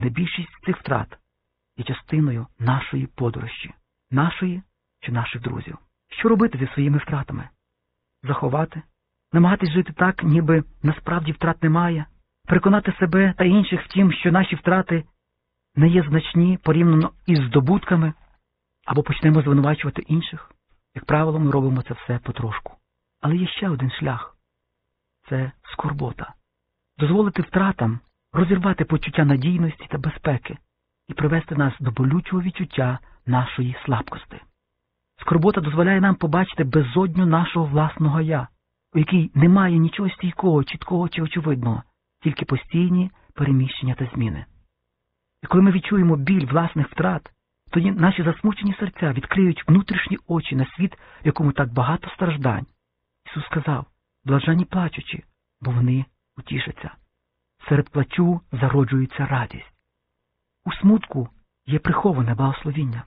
де більшість цих втрат є частиною нашої подорожі, нашої чи наших друзів. Що робити зі своїми втратами? Заховати? Намагатись жити так, ніби насправді втрат немає? Переконати себе та інших в тім, що наші втрати не є значні порівняно із здобутками? Або почнемо звинувачувати інших? Як правило, ми робимо це все потрошку. Але є ще один шлях. Це скорбота. Дозволити втратам розірвати почуття надійності та безпеки і привести нас до болючого відчуття нашої слабкості. Скорбота дозволяє нам побачити безодню нашого власного «я», у якій немає нічого стійкого, чіткого чи очевидного, тільки постійні переміщення та зміни. І коли ми відчуємо біль власних втрат, тоді наші засмучені серця відкриють внутрішні очі на світ, в якому так багато страждань. Ісус сказав: «Блаженні плачучі, бо вони утішаться». Серед плачу зароджується радість. У смутку є приховане благословіння.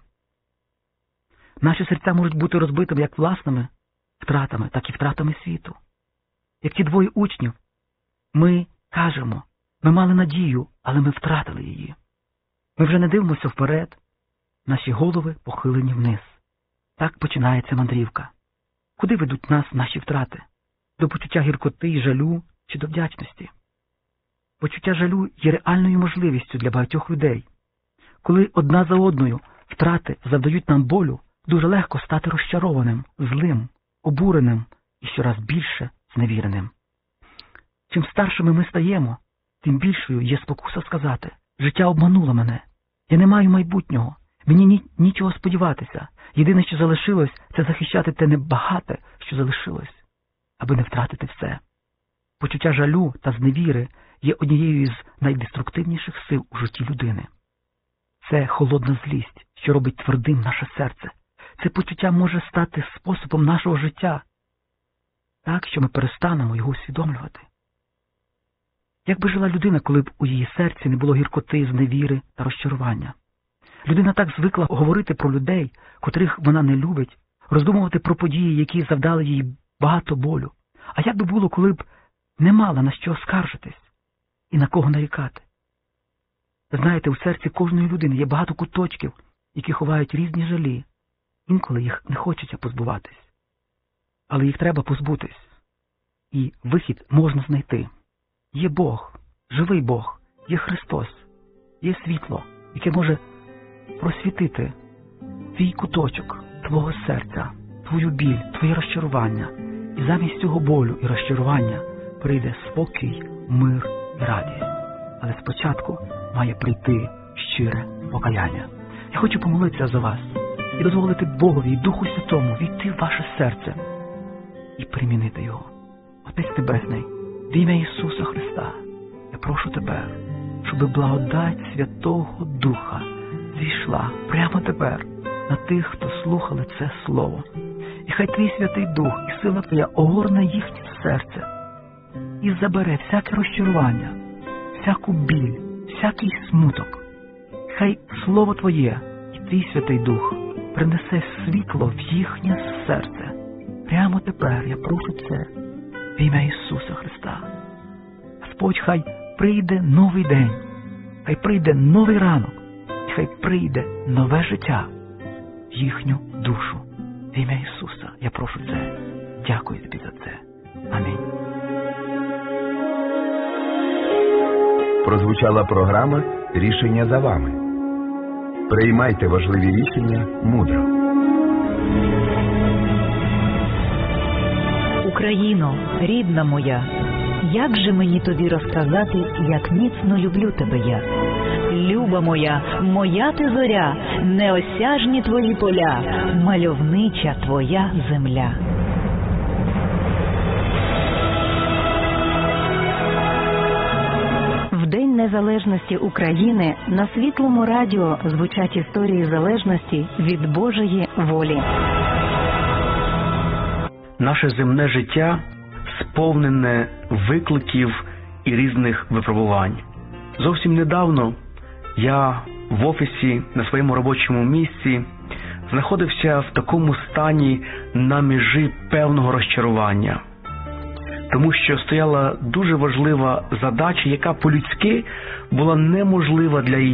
Наші серця можуть бути розбитими як власними втратами, так і втратами світу. Як ті двоє учнів, ми кажемо: ми мали надію, але ми втратили її. Ми вже не дивимося вперед, наші голови похилені вниз. Так починається мандрівка. Куди ведуть нас наші втрати? До почуття гіркоти і жалю чи до вдячності? Почуття жалю є реальною можливістю для багатьох людей. Коли одна за одною втрати завдають нам болю, дуже легко стати розчарованим, злим, обуреним і щораз більше зневіреним. Чим старшими ми стаємо, тим більшою є спокуса сказати: «Життя обмануло мене, я не маю майбутнього, мені нічого сподіватися, єдине, що залишилось, це захищати те небагате, що залишилось, аби не втратити все». Почуття жалю та зневіри є однією з найдеструктивніших сил у житті людини. Це холодна злість, що робить твердим наше серце. Це почуття може стати способом нашого життя, так, що ми перестанемо його усвідомлювати. Як би жила людина, коли б у її серці не було гіркоти, зневіри та розчарування? Людина так звикла говорити про людей, котрих вона не любить, роздумувати про події, які завдали їй багато болю. А як би було, коли б не мала на що скаржитись і на кого нарікати? Знаєте, у серці кожної людини є багато куточків, які ховають різні жалі. Інколи їх не хочеться позбуватись. Але їх треба позбутись. І вихід можна знайти. Є Бог, живий Бог, є Христос, є світло, яке може просвітити твій куточок, твого серця, твою біль, твоє розчарування. І замість цього болю і розчарування прийде спокій, мир і радість. Але спочатку має прийти щире покаяння. Я хочу помолитися за вас і дозволити Богові і Духу Святому війти в ваше серце і примінити його. Отець Небесний, в ім'я Ісуса Христа, я прошу Тебе, щоб благодать Святого Духа зійшла прямо тепер на тих, хто слухали це Слово. І хай Твій Святий Дух і сила Твоя огорне їхнє серце і забере всяке розчарування, всяку біль, всякий смуток. Хай Слово Твоє і Твій Святий Дух принесе світло в їхнє серце. Прямо тепер я прошу це в ім'я Ісуса Христа. Господь, хай прийде новий день, хай прийде новий ранок, і хай прийде нове життя в їхню душу. В ім'я Ісуса я прошу це. Дякую Тобі за це. Амінь. Прозвучала програма «Рішення за вами». Приймайте важливі рішення мудро. Україно, рідна моя, як же мені тобі розказати, як міцно люблю тебе я? Люба моя, моя ти зоря, неосяжні твої поля, мальовнича твоя земля. В День Незалежності України на Світлому радіо звучать історії залежності від Божої волі. Наше земне життя сповнене викликів і різних випробувань. Зовсім недавно я в офісі на своєму робочому місці знаходився в такому стані на межі певного розчарування. тому що стояла дуже важлива задача, яка по-людськи була неможлива для її